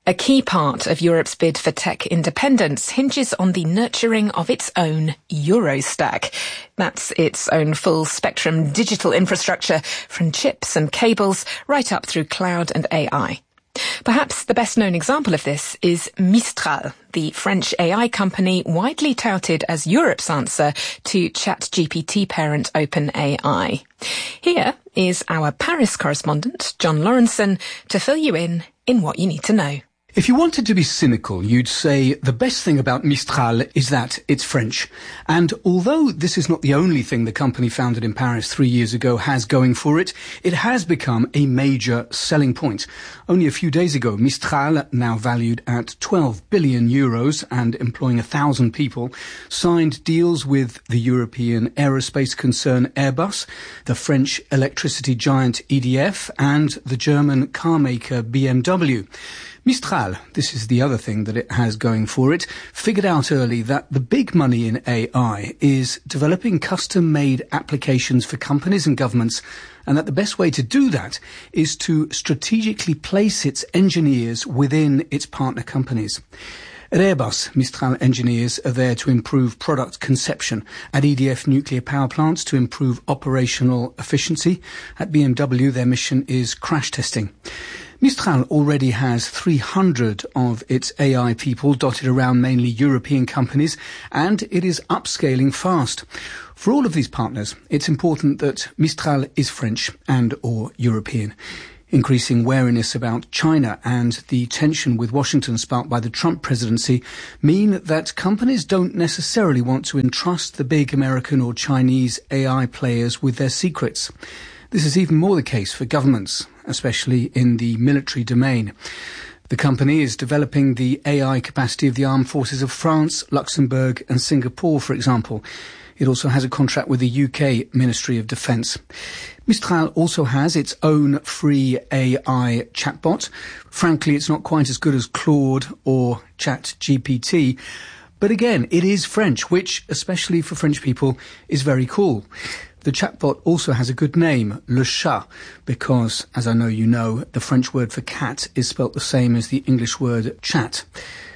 A key part of Europe's bid for tech independence hinges on the nurturing of its own Eurostack. That's its own full-spectrum digital infrastructure, from chips and cables right up through cloud and AI. Perhaps the best-known example of this is Mistral, the French AI company widely touted as Europe's answer to ChatGPT parent OpenAI. Here is our Paris correspondent, John Lawrenson, to fill you in what you need to know. If you wanted to be cynical, you'd say the best thing about Mistral is that it's French. And although this is not the only thing the company founded in Paris 3 years ago has going for it, it has become a major selling point. Only a few days ago, Mistral, now valued at 12 billion euros and employing 1,000 people, signed deals with the European aerospace concern Airbus, the French electricity giant EDF, and the German car maker BMW. Mistral, this is the other thing that it has going for it, figured out early that the big money in AI is developing custom-made applications for companies and governments, and that the best way to do that is to strategically place its engineers within its partner companies. At Airbus, Mistral engineers are there to improve product conception. At EDF nuclear power plants to improve operational efficiency. At BMW, their mission is crash testing. Mistral already has 300 of its AI people dotted around mainly European companies, and it is upscaling fast. For all of these partners, it's important that Mistral is French and or European. Increasing wariness about China and the tension with Washington sparked by the Trump presidency mean that companies don't necessarily want to entrust the big American or Chinese AI players with their secrets. This is even more the case for governments, especially in the military domain. The company is developing the AI capacity of the armed forces of France, Luxembourg and Singapore, for example. It also has a contract with the UK Ministry of Defence. Mistral also has its own free AI chatbot. Frankly, it's not quite as good as Claude or ChatGPT. But again, it is French, which, especially for French people, is very cool. The chatbot also has a good name, Le Chat, because, as I know you know, the French word for cat is spelt the same as the English word chat.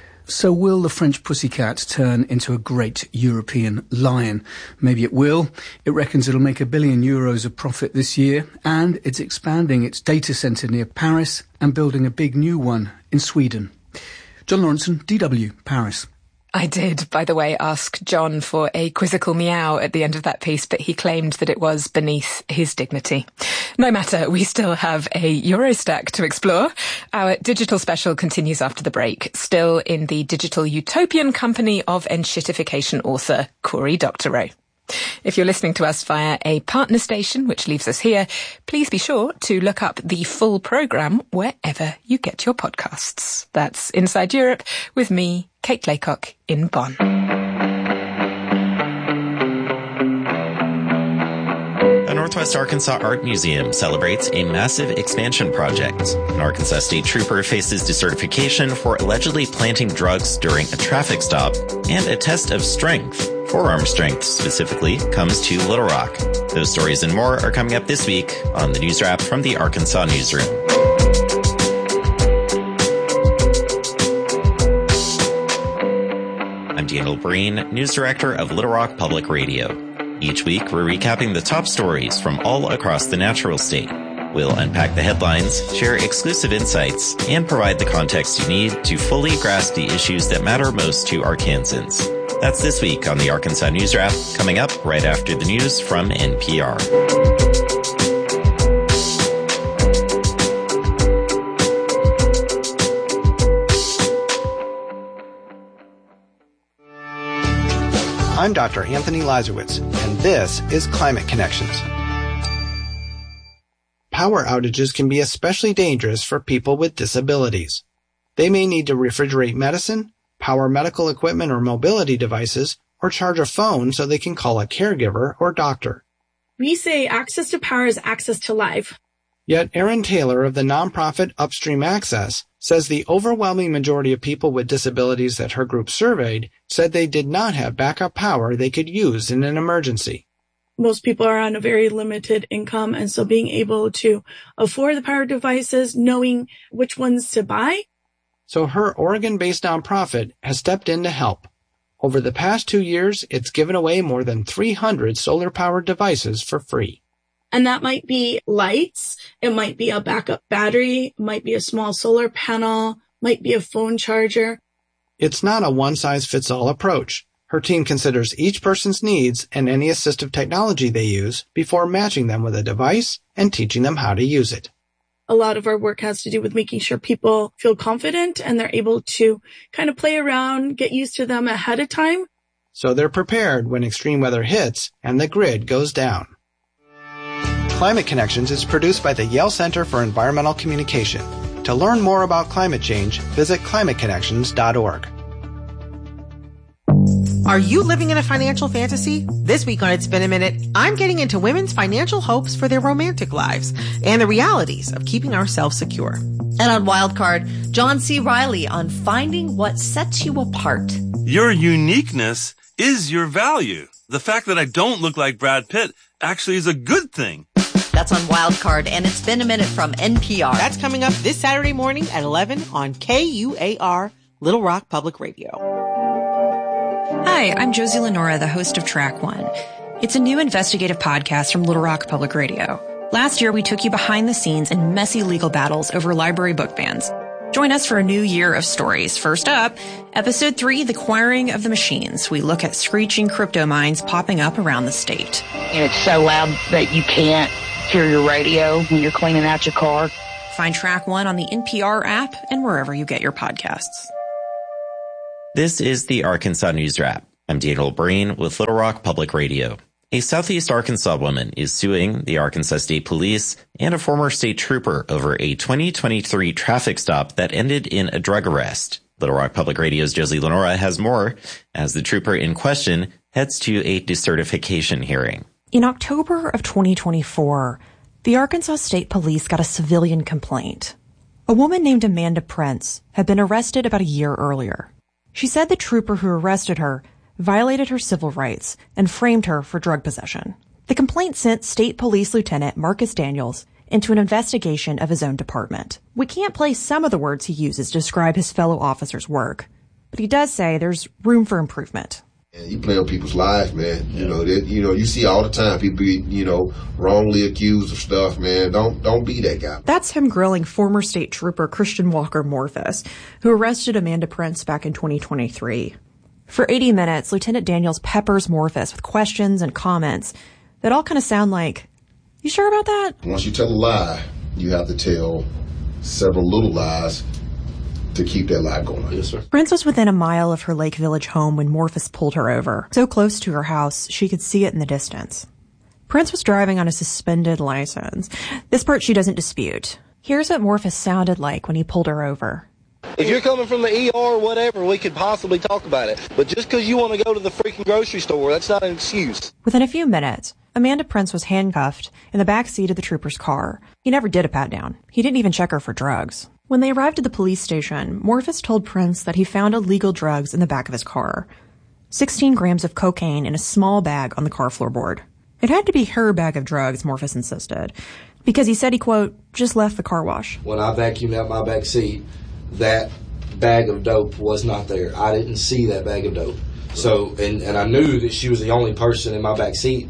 So will the French pussycat turn into a great European lion? Maybe it will. It reckons it'll make €1 billion of profit this year, and it's expanding its data centre near Paris and building a big new one in Sweden. John Lawrenson, DW, Paris. I did, by the way, ask John for a quizzical meow at the end of that piece, but he claimed that it was beneath his dignity. No matter, we still have a Eurostack to explore. Our digital special continues after the break, still in the digital utopian company of enshittification author Cory Doctorow. If you're listening to us via a partner station, which leaves us here, please be sure to look up the full programme wherever you get your podcasts. That's Inside Europe with me, Kate Laycock, in Bonn. The Northwest Arkansas Art Museum celebrates a massive expansion project. An Arkansas state trooper faces decertification for allegedly planting drugs during a traffic stop, and a test of strength, forearm strength specifically, comes to Little Rock. Those stories and more are coming up this week on the News Wrap from the Arkansas Newsroom. I'm Daniel Breen, News Director of Little Rock Public Radio. Each week, we're recapping the top stories from all across the natural state. We'll unpack the headlines, share exclusive insights, and provide the context you need to fully grasp the issues that matter most to Arkansans. That's this week on the Arkansas News Wrap, coming up right after the news from NPR. I'm Dr. Anthony Lazarowitz, and this is Climate Connections. Power outages can be especially dangerous for people with disabilities. They may need to refrigerate medicine, power medical equipment or mobility devices, or charge a phone so they can call a caregiver or doctor. We say access to power is access to life. Yet Erin Taylor of the nonprofit Upstream Access says the overwhelming majority of people with disabilities that her group surveyed said they did not have backup power they could use in an emergency. Most people are on a very limited income, and so being able to afford the power devices, knowing which ones to buy, So her Oregon-based nonprofit has stepped in to help. Over the past 2 years, it's given away more than 300 solar-powered devices for free. And that might be lights, it might be a backup battery, it might be a small solar panel, might be a phone charger. It's not a one-size-fits-all approach. Her team considers each person's needs and any assistive technology they use before matching them with a device and teaching them how to use it. A lot of our work has to do with making sure people feel confident and they're able to kind of play around, get used to them ahead of time. So they're prepared when extreme weather hits and the grid goes down. Climate Connections is produced by the Yale Center for Environmental Communication. To learn more about climate change, visit climateconnections.org. Are you living in a financial fantasy? This week on It's Been a Minute, I'm getting into women's financial hopes for their romantic lives and the realities of keeping ourselves secure. And on Wildcard, John C. Reilly on finding what sets you apart. Your uniqueness is your value. The fact that I don't look like Brad Pitt actually is a good thing. That's on Wildcard, and It's Been a Minute from NPR. That's coming up this Saturday morning at 11 on KUAR, Little Rock Public Radio. Hi, I'm Josie Lenora, the host of Track One. It's a new investigative podcast from Little Rock Public Radio. Last year, we took you behind the scenes in messy legal battles over library book bans. Join us for a new year of stories. First up, Episode 3, The Quiring of the Machines. We look at screeching crypto mines popping up around the state. And it's so loud that you can't hear your radio when you're cleaning out your car. Find Track One on the NPR app and wherever you get your podcasts. This is the Arkansas News Wrap. I'm Daniel Breen with Little Rock Public Radio. A Southeast Arkansas woman is suing the Arkansas State Police and a former state trooper over a 2023 traffic stop that ended in a drug arrest. Little Rock Public Radio's Josie Lenora has more as the trooper in question heads to a decertification hearing. In October of 2024, the Arkansas State Police got a civilian complaint. A woman named Amanda Prince had been arrested about a year earlier. She said the trooper who arrested her violated her civil rights and framed her for drug possession. The complaint sent State Police Lieutenant Marcus Daniels into an investigation of his own department. We can't play some of the words he uses to describe his fellow officers' work, but he does say there's room for improvement. You play on people's lives, man. Yeah. You see all the time people be, wrongly accused of stuff, man. Don't be that guy. That's him grilling former state trooper Christian Walker Morphus, who arrested Amanda Prince back in 2023. For 80 minutes, Lieutenant Daniels peppers Morphus with questions and comments that all kind of sound like, "You sure about that?" Once you tell a lie, you have to tell several little lies to keep that lie going. Yes, sir. Prince was within a mile of her Lake Village home when Morphus pulled her over, so close to her house she could see it in the distance. Prince was driving on a suspended license. This part she doesn't dispute. Here's what Morphus sounded like when he pulled her over. If you're coming from the ER or whatever, we could possibly talk about it. But just because you want to go to the freaking grocery store, that's not an excuse. Within a few minutes, Amanda Prince was handcuffed in the back seat of the trooper's car. He never did a pat-down. He didn't even check her for drugs. When they arrived at the police station, Morphus told Prince that he found illegal drugs in the back of his car. 16 grams of cocaine in a small bag on the car floorboard. It had to be her bag of drugs, Morphus insisted, because he said he, quote, just left the car wash. When I vacuumed out my back seat, that bag of dope was not there. I didn't see that bag of dope. So, and I knew that she was the only person in my back seat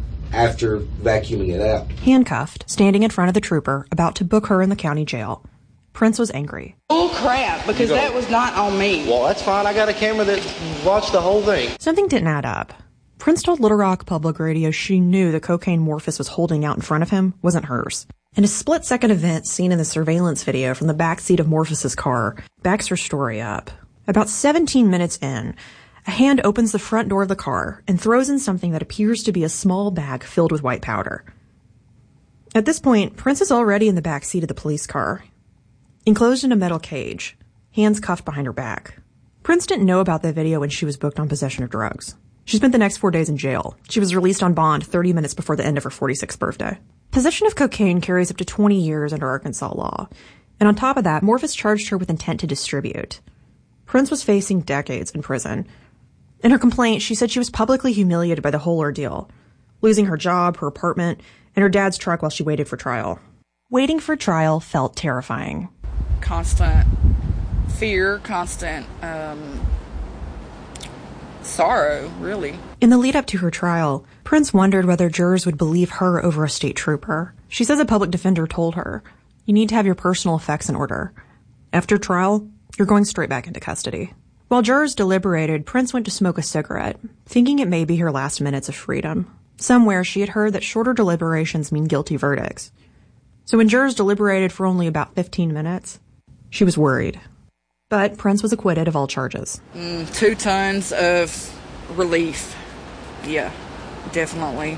after vacuuming it out. Handcuffed, standing in front of the trooper, about to book her in the county jail. Prince was angry. Oh, crap, because that was not on me. Well, that's fine. I got a camera that watched the whole thing. Something didn't add up. Prince told Little Rock Public Radio she knew the cocaine Morphus was holding out in front of him wasn't hers. In a split-second event seen in the surveillance video from the backseat of Morphus's car backs her story up. About 17 minutes in, a hand opens the front door of the car and throws in something that appears to be a small bag filled with white powder. At this point, Prince is already in the backseat of the police car, enclosed in a metal cage, hands cuffed behind her back. Prince didn't know about the video when she was booked on possession of drugs. She spent the next 4 days in jail. She was released on bond 30 minutes before the end of her 46th birthday. Possession of cocaine carries up to 20 years under Arkansas law. And on top of that, Morphus charged her with intent to distribute. Prince was facing decades in prison. In her complaint, she said she was publicly humiliated by the whole ordeal, losing her job, her apartment, and her dad's truck while she waited for trial. Waiting for trial felt terrifying. Constant fear, constant sorrow, really. In the lead up to her trial, Prince wondered whether jurors would believe her over a state trooper. She says a public defender told her, "You need to have your personal effects in order. After trial, you're going straight back into custody." While jurors deliberated, Prince went to smoke a cigarette, thinking it may be her last minutes of freedom. Somewhere she had heard that shorter deliberations mean guilty verdicts. So when jurors deliberated for only about 15 minutes, she was worried. But Prince was acquitted of all charges. 2 tons of relief. Yeah, definitely.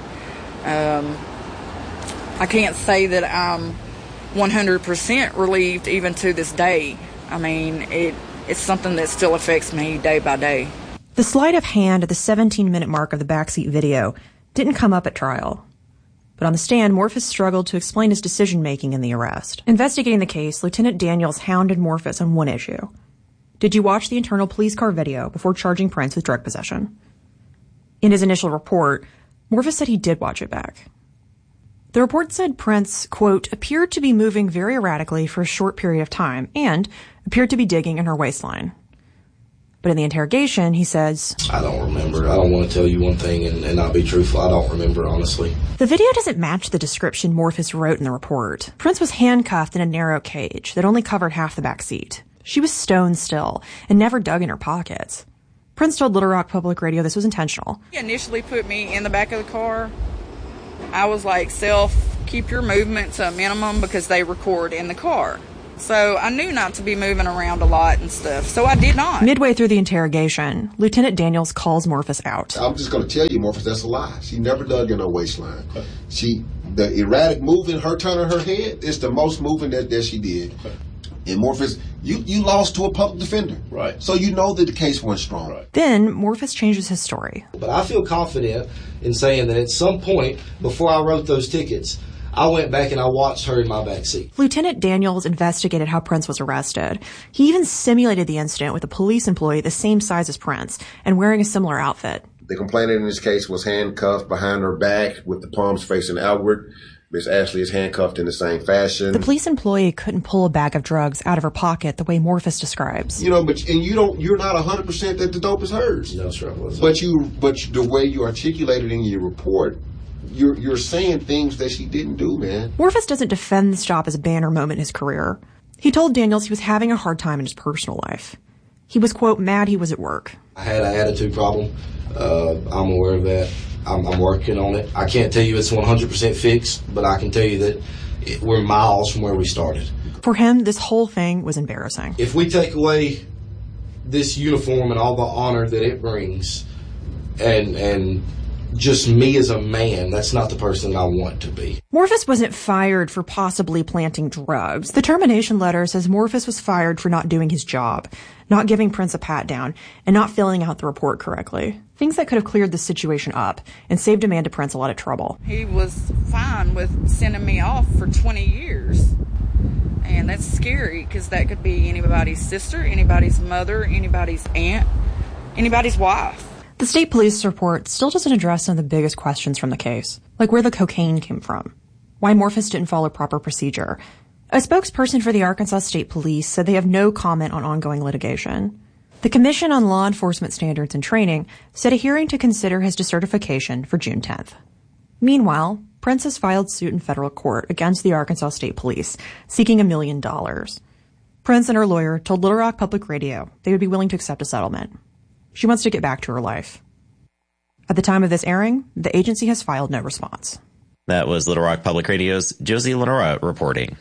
I can't say that I'm 100% relieved even to this day. I mean, it's something that still affects me day by day. The sleight of hand at the 17-minute mark of the backseat video didn't come up at trial. But on the stand, Morphus struggled to explain his decision-making in the arrest. Investigating the case, Lieutenant Daniels hounded Morphus on one issue. Did you watch the internal police car video before charging Prince with drug possession? In his initial report, Morphus said he did watch it back. The report said Prince, quote, appeared to be moving very erratically for a short period of time and appeared to be digging in her waistline. But in the interrogation, he says, I don't remember. I don't want to tell you one thing and not be truthful. I don't remember, honestly. The video doesn't match the description Morphus wrote in the report. Prince was handcuffed in a narrow cage that only covered half the back seat. She was stone still and never dug in her pockets. Prince told Little Rock Public Radio this was intentional. He initially put me in the back of the car. I was like, keep your movement to a minimum because they record in the car. So I knew not to be moving around a lot and stuff, so I did not. Midway through the interrogation, Lieutenant Daniels calls Morphus out. I'm just going to tell you, Morphus, that's a lie. She never dug in her waistline. The erratic moving, her turning her head, is the most moving that she did. And Morphus, you lost to a public defender. Right. So you know that the case went strong. Right. Then Morphus changes his story. But I feel confident in saying that at some point, before I wrote those tickets, I went back and I watched her in my backseat. Lieutenant Daniels investigated how Prince was arrested. He even simulated the incident with a police employee the same size as Prince and wearing a similar outfit. The complainant in this case was handcuffed behind her back with the palms facing outward. Miss Ashley is handcuffed in the same fashion. The police employee couldn't pull a bag of drugs out of her pocket the way Morphus describes. You're not 100% that the dope is hers. No, sir. But the way you articulate it in your report, you're saying things that she didn't do, man. Morphus doesn't defend the stop as a banner moment in his career. He told Daniels he was having a hard time in his personal life. He was, quote, mad he was at work. I had an attitude problem. I'm aware of that. I'm working on it. I can't tell you it's 100% fixed, but I can tell you that we're miles from where we started. For him, this whole thing was embarrassing. If we take away this uniform and all the honor that it brings and just me as a man, that's not the person I want to be. Morphus wasn't fired for possibly planting drugs. The termination letter says Morphus was fired for not doing his job, not giving Prince a pat down, and not filling out the report correctly. Things that could have cleared the situation up and saved Amanda Prince a lot of trouble. He was fine with sending me off for 20 years. And that's scary because that could be anybody's sister, anybody's mother, anybody's aunt, anybody's wife. The state police report still doesn't address some of the biggest questions from the case, like where the cocaine came from, why Morphus didn't follow proper procedure. A spokesperson for the Arkansas State Police said they have no comment on ongoing litigation. The Commission on Law Enforcement Standards and Training set a hearing to consider his decertification for June 10th. Meanwhile, Prince has filed suit in federal court against the Arkansas State Police, seeking $1 million. Prince and her lawyer told Little Rock Public Radio they would be willing to accept a settlement. She wants to get back to her life. At the time of this airing, the agency has filed no response. That was Little Rock Public Radio's Josie Lenora reporting.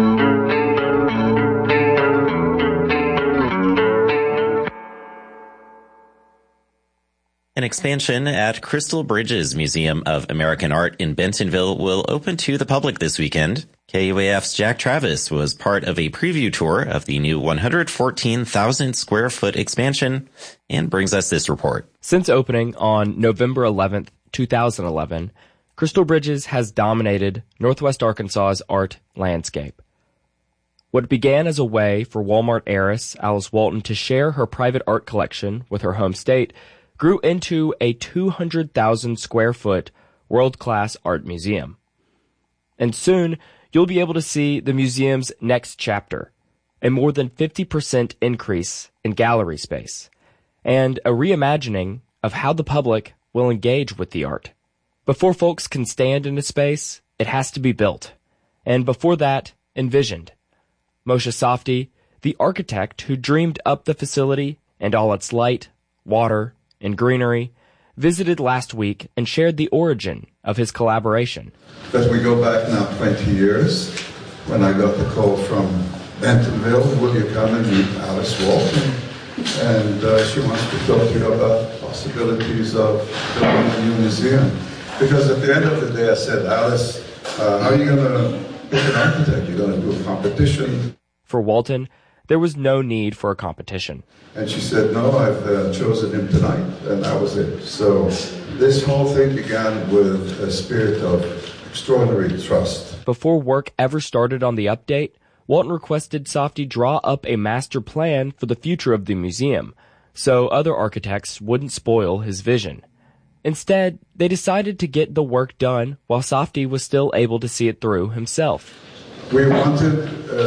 An expansion at Crystal Bridges Museum of American Art in Bentonville will open to the public this weekend. KUAF's Jack Travis was part of a preview tour of the new 114,000 square foot expansion and brings us this report. Since opening on November 11th, 2011, Crystal Bridges has dominated Northwest Arkansas's art landscape. What began as a way for Walmart heiress Alice Walton to share her private art collection with her home state grew into a 200,000 square foot world-class art museum. And soon, you'll be able to see the museum's next chapter, a more than 50% increase in gallery space, and a reimagining of how the public will engage with the art. Before folks can stand in a space, it has to be built, and before that, envisioned. Moshe Safdie, the architect who dreamed up the facility and all its light, water, and greenery, visited last week and shared the origin of his collaboration. Because we go back now 20 years, when I got the call from Bentonville, will you come and meet Alice Walton? And she wants to talk to you about possibilities of building a new museum. Because at the end of the day, I said, Alice, how are you going to pick an architect? You're going to do a competition? For Walton, there was no need for a competition. And she said, no, I've chosen him tonight, and that was it. So this whole thing began with a spirit of extraordinary trust. Before work ever started on the update, Walton requested Safdie draw up a master plan for the future of the museum, so other architects wouldn't spoil his vision. Instead, they decided to get the work done while Safdie was still able to see it through himself. We wanted,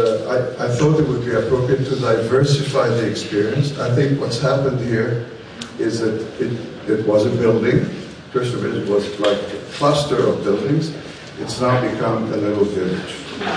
I thought it would be appropriate to diversify the experience. I think what's happened here is that it was a building. Crystal Ridge was like a cluster of buildings. It's now become a little village.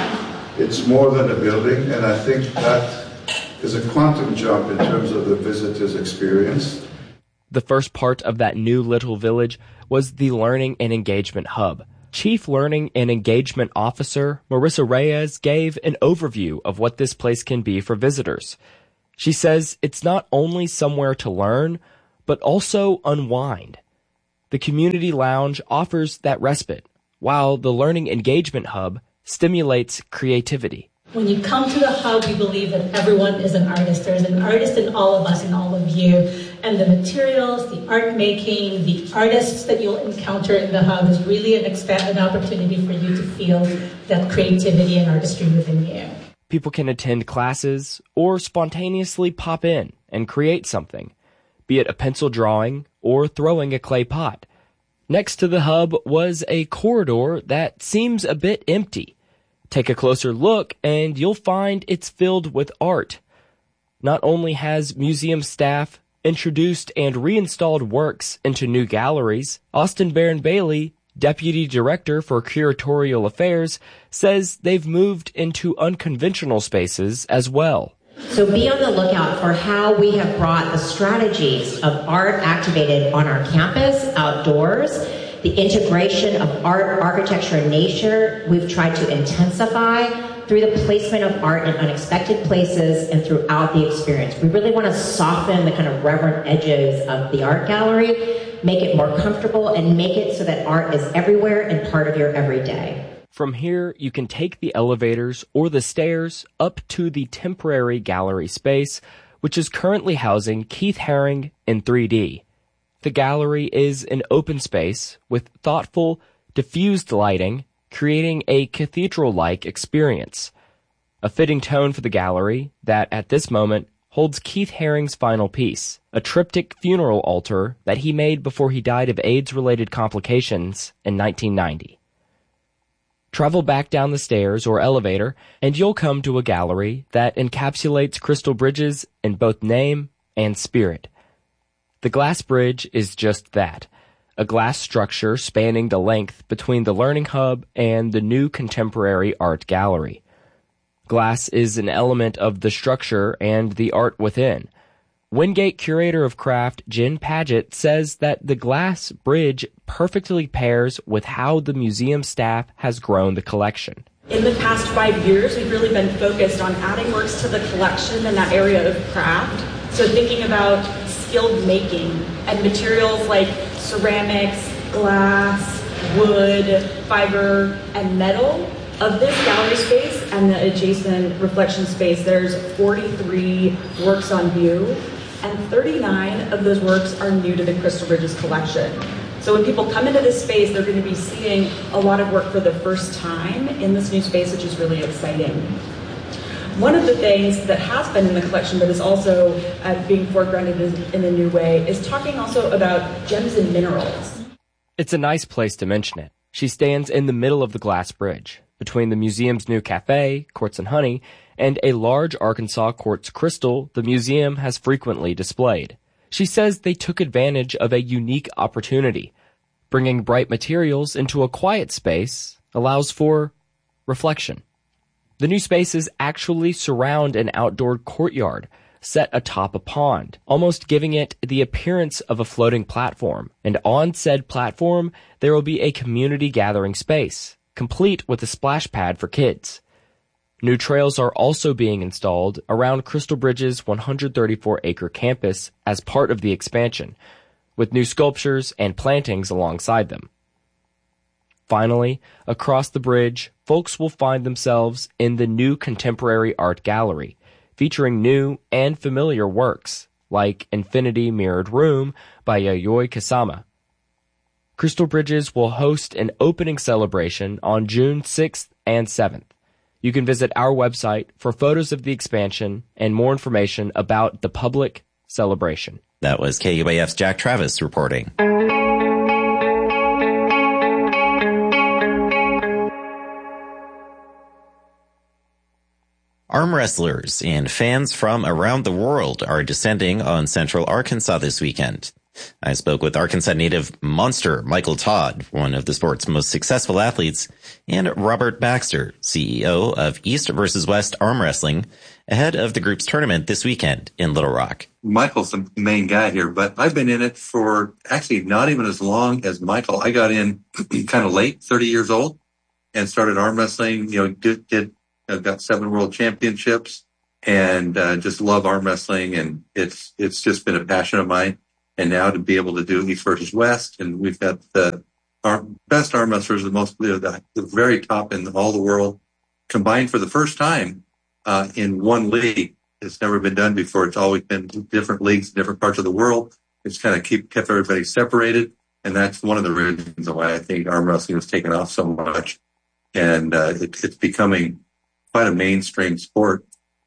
It's more than a building, and I think that is a quantum jump in terms of the visitor's experience. The first part of that new little village was the Learning and Engagement Hub. Chief Learning and Engagement Officer Marissa Reyes gave an overview of what this place can be for visitors. She says it's not only somewhere to learn, but also unwind. The community lounge offers that respite, while the Learning Engagement Hub stimulates creativity. When you come to the hub, we believe that everyone is an artist. There's an artist in all of us, in all of you. And the materials, the art making, the artists that you'll encounter in the hub is really an opportunity for you to feel that creativity and artistry within you. People can attend classes or spontaneously pop in and create something, be it a pencil drawing or throwing a clay pot. Next to the hub was a corridor that seems a bit empty. Take a closer look and you'll find it's filled with art. Not only has museum staff introduced and reinstalled works into new galleries, Austin Barron Bailey, Deputy Director for Curatorial Affairs, says they've moved into unconventional spaces as well. So be on the lookout for how we have brought the strategies of art activated on our campus, outdoors, the integration of art, architecture, and nature. We've tried to intensify through the placement of art in unexpected places and throughout the experience. We really want to soften the kind of reverent edges of the art gallery, make it more comfortable, and make it so that art is everywhere and part of your everyday. From here, you can take the elevators or the stairs up to the temporary gallery space, which is currently housing Keith Haring in 3D. The gallery is an open space with thoughtful, diffused lighting, creating a cathedral-like experience. A fitting tone for the gallery that, at this moment, holds Keith Haring's final piece, a triptych funeral altar that he made before he died of AIDS-related complications in 1990. Travel back down the stairs or elevator, and you'll come to a gallery that encapsulates Crystal Bridges in both name and spirit. The glass bridge is just that, a glass structure spanning the length between the Learning Hub and the new contemporary art gallery. Glass is an element of the structure and the art within. Wingate Curator of Craft Jen Paget says that the glass bridge perfectly pairs with how the museum staff has grown the collection. In the past 5 years, we've really been focused on adding works to the collection in that area of craft. So thinking about skilled making and materials like ceramics, glass, wood, fiber, and metal. Of this gallery space and the adjacent reflection space, there's 43 works on view, and 39 of those works are new to the Crystal Bridges collection. So when people come into this space, they're going to be seeing a lot of work for the first time in this new space, which is really exciting. One of the things that has been in the collection but is also being foregrounded in a new way is talking also about gems and minerals. It's a nice place to mention it. She stands in the middle of the glass bridge, Between the museum's new cafe, Quartz and Honey, and a large Arkansas quartz crystal the museum has frequently displayed. She says they took advantage of a unique opportunity. Bringing bright materials into a quiet space allows for reflection. The new spaces actually surround an outdoor courtyard set atop a pond, almost giving it the appearance of a floating platform. And on said platform, there will be a community gathering space, complete with a splash pad for kids. New trails are also being installed around Crystal Bridge's 134-acre campus as part of the expansion, with new sculptures and plantings alongside them. Finally, across the bridge, folks will find themselves in the new Contemporary Art Gallery, featuring new and familiar works, like Infinity Mirrored Room by Yayoi Kusama. Crystal Bridges will host an opening celebration on June 6th and 7th. You can visit our website for photos of the expansion and more information about the public celebration. That was KUAF's Jack Travis reporting. Arm wrestlers and fans from around the world are descending on Central Arkansas this weekend. I spoke with Arkansas native monster Michael Todd, one of the sport's most successful athletes, and Robert Baxter, CEO of East vs. West Arm Wrestling, ahead of the group's tournament this weekend in Little Rock. Michael's the main guy here, but I've been in it for actually not even as long as Michael. I got in kind of late, 30 years old, and started arm wrestling, got 7 world championships and just love arm wrestling. And it's just been a passion of mine. And now to be able to do East versus West, and we've got our best arm wrestlers, the very top in all the world, combined for the first time in one league. It's never been done before. It's always been different leagues, different parts of the world. It's kind of kept everybody separated. And that's one of the reasons why I think arm wrestling has taken off so much. And it's becoming quite a mainstream sport.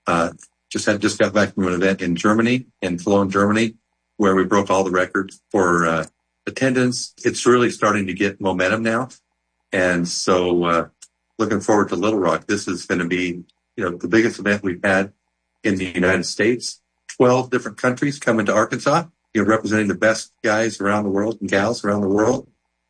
Just got back from an event in Germany, in Cologne, Germany, where we broke all the records for attendance. It's really starting to get momentum now. And so looking forward to Little Rock. This is going to be, the biggest event we've had in the United States. 12 different countries coming to Arkansas, representing the best guys around the world and gals around the world.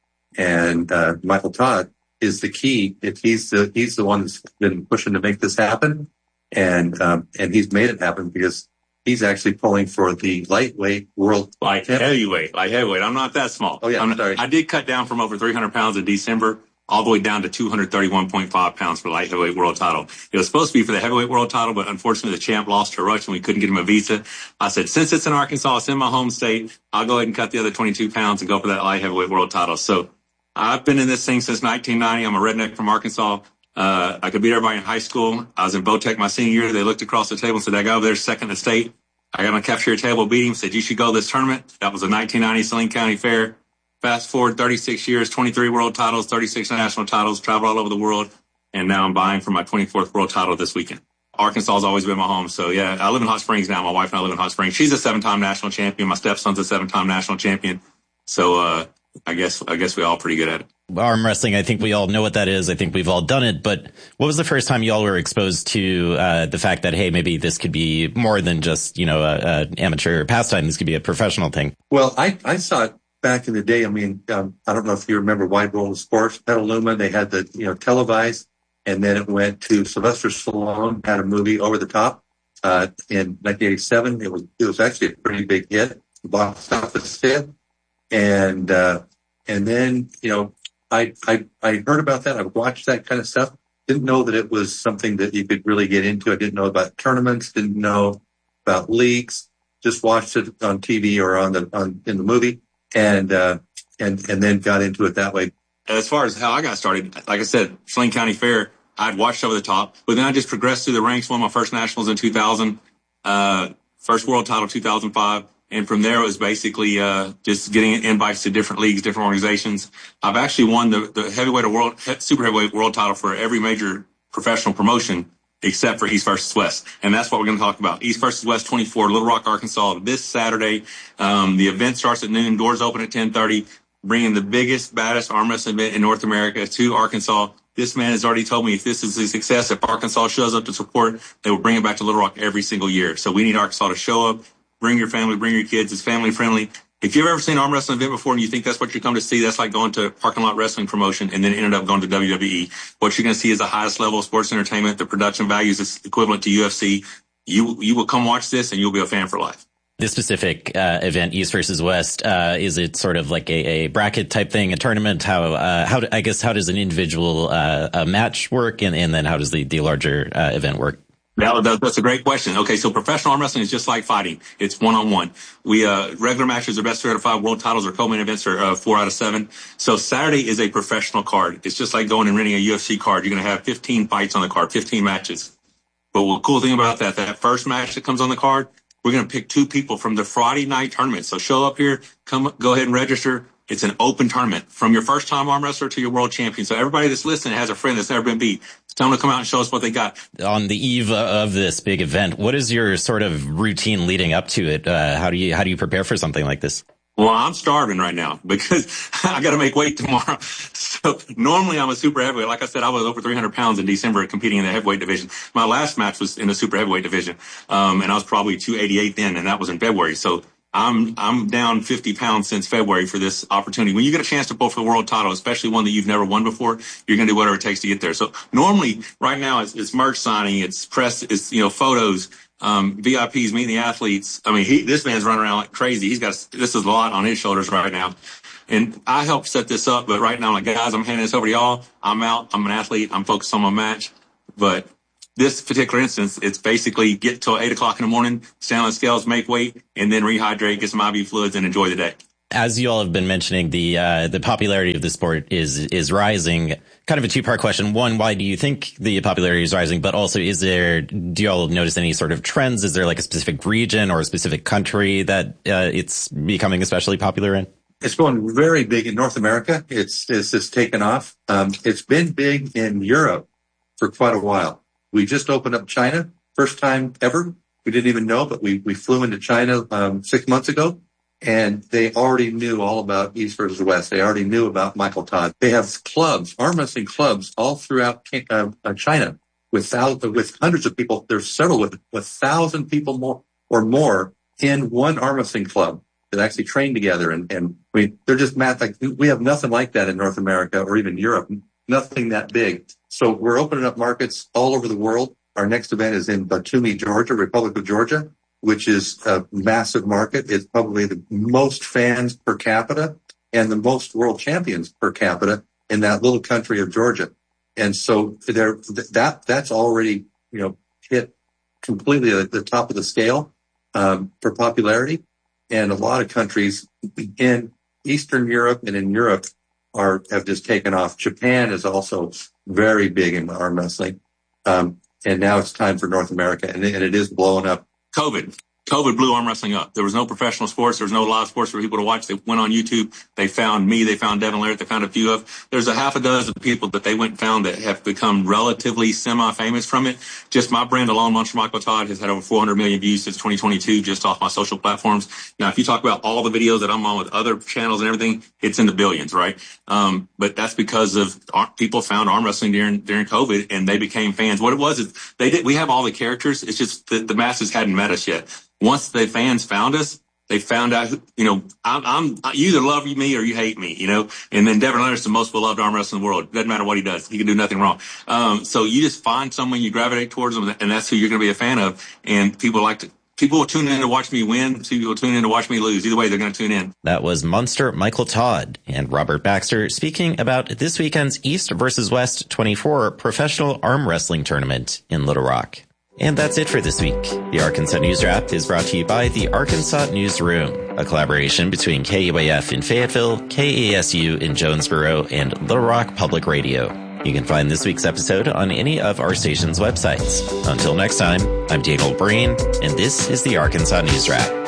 And Michael Todd is the key. He's the one that's been pushing to make this happen. And he's made it happen because he's actually pulling for the lightweight world. Light heavyweight. I'm not that small. Oh, yeah. Sorry. I did cut down from over 300 pounds in December all the way down to 231.5 pounds for light heavyweight world title. It was supposed to be for the heavyweight world title, but unfortunately the champ lost to Rush and we couldn't get him a visa. I said, since it's in Arkansas, it's in my home state, I'll go ahead and cut the other 22 pounds and go for that light heavyweight world title. So I've been in this thing since 1990. I'm a redneck from Arkansas. I could beat everybody in high school. I was in Botech my senior year. They looked across the table and said, that guy over there's second in the state. I got on a cafeteria table, beat him, said, you should go to this tournament. That was a 1990 Saline County Fair. Fast forward 36 years, 23 world titles, 36 national titles, traveled all over the world. And now I'm buying for my 24th world title this weekend. Arkansas has always been my home. So yeah, I live in Hot Springs now. My wife and I live in Hot Springs. She's a 7-time national champion. My stepson's a 7-time national champion. So, I guess we all pretty good at it. Arm wrestling, I think we all know what that is. I think we've all done it. But what was the first time you all were exposed to the fact that, hey, maybe this could be more than just, an amateur pastime. This could be a professional thing? Well, I saw it back in the day. I mean, I don't know if you remember Wide World of Sports, Petaluma. They had the, televised, and then it went to Sylvester Stallone, had a movie Over the Top in 1987. It was actually a pretty big hit, box office hit. And then, I heard about that. I watched that kind of stuff. Didn't know that it was something that you could really get into. I didn't know about tournaments. Didn't know about leagues. Just watched it on TV or in the movie, and then got into it that way. As far as how I got started, like I said, Saline County Fair, I'd watched Over the Top, but then I just progressed through the ranks. Won my first nationals in 2000, first world title 2005. And from there, it was basically just getting invites to different leagues, different organizations. I've actually won the super heavyweight world title for every major professional promotion except for East versus West. And that's what we're going to talk about. East versus West 24, Little Rock, Arkansas, this Saturday. The event starts at noon. Doors open at 10:30. Bringing the biggest, baddest arm wrestling event in North America to Arkansas. This man has already told me if this is a success, if Arkansas shows up to support, they will bring it back to Little Rock every single year. So we need Arkansas to show up, bring your family, bring your kids. It's family friendly. If you've ever seen an arm wrestling event before and you think that's what you come to see, that's like going to parking lot wrestling promotion and then ended up going to WWE. What you're going to see is the highest level of sports entertainment. The production values is equivalent to UFC. You will come watch this and you'll be a fan for life. This specific event, East versus West, is it sort of like a bracket type thing, a tournament? How does an individual match work, and then how does the larger event work? That's a great question. Okay, so professional arm wrestling is just like fighting. It's one-on-one. We regular matches are best 3 out of 5. World titles or co-main events are 4 out of 7. So Saturday is a professional card. It's just like going and renting a UFC card. You're going to have 15 fights on the card, 15 matches. But the cool thing about that first match that comes on the card, we're going to pick 2 people from the Friday night tournament. So show up here, go ahead and register. It's an open tournament from your first time arm wrestler to your world champion. So everybody that's listening has a friend that's never been beat. Tell them to come out and show us what they got. On the eve of this big event, what is your sort of routine leading up to it? How do you prepare for something like this? Well, I'm starving right now because I got to make weight tomorrow. So normally I'm a super heavyweight. Like I said, I was over 300 pounds in December competing in the heavyweight division. My last match was in the super heavyweight division. And I was probably 288 then, and that was in February. So I'm down 50 pounds since February for this opportunity. When you get a chance to pull for the world title, especially one that you've never won before, you're going to do whatever it takes to get there. So normally right now it's merch signing, it's press, it's, photos, VIPs, meeting the athletes. I mean, this man's running around like crazy. This is a lot on his shoulders right now. And I helped set this up, but right now, like, guys, I'm handing this over to y'all. I'm out. I'm an athlete. I'm focused on my match. But this particular instance, it's basically get till 8 o'clock in the morning, stand on the scales, make weight, and then rehydrate, get some IV fluids, and enjoy the day. As you all have been mentioning, the popularity of the sport is rising. Kind of a 2-part question. One, why do you think the popularity is rising? But also, do you all notice any sort of trends? Is there like a specific region or a specific country that it's becoming especially popular in? It's going very big in North America. It's just taken off. It's been big in Europe for quite a while. We just opened up China, first time ever. We didn't even know, but we flew into China 6 months ago, and they already knew all about East versus West. They already knew about Michael Todd. They have clubs, arm wrestling clubs, all throughout China with hundreds of people. There's several with 1,000 people more in one arm wrestling club that actually train together. And I mean, they're just mad. Like, we have nothing like that in North America or even Europe. Nothing that big. So we're opening up markets all over the world. Our next event is in Batumi, Georgia, Republic of Georgia, which is a massive market. It's probably the most fans per capita and the most world champions per capita in that little country of Georgia. And so that's already, hit completely at the top of the scale, for popularity. And a lot of countries in Eastern Europe and in Europe have just taken off. Japan is also very big in arm wrestling. And now it's time for North America, and it is blowing up. COVID blew arm wrestling up. There was no professional sports. There was no live sports for people to watch. They went on YouTube. They found me. They found Devin Larratt. They found a few of. There's a half a dozen people that they went and found that have become relatively semi-famous from it. Just my brand alone, Monster Michael Todd, has had over 400 million views since 2022 just off my social platforms. Now, if you talk about all the videos that I'm on with other channels and everything, it's in the billions, right? But that's because of people found arm wrestling during COVID, and they became fans. What it was is we have all the characters. It's just that the masses hadn't met us yet. Once the fans found us, they found out, you either love me or you hate me, and then Devin Larratt's the most beloved arm wrestler in the world. Doesn't matter what he does. He can do nothing wrong. So you just find someone, you gravitate towards them, and that's who you're going to be a fan of. And people will tune in to watch me win. People will tune in to watch me lose. Either way, they're going to tune in. That was Monster Michael Todd and Robert Baxter speaking about this weekend's East versus West 24 professional arm wrestling tournament in Little Rock. And that's it for this week. The Arkansas News Wrap is brought to you by the Arkansas Newsroom, a collaboration between KUAF in Fayetteville, KASU in Jonesboro, and Little Rock Public Radio. You can find this week's episode on any of our station's websites. Until next time, I'm Daniel Breen, and this is the Arkansas News Wrap.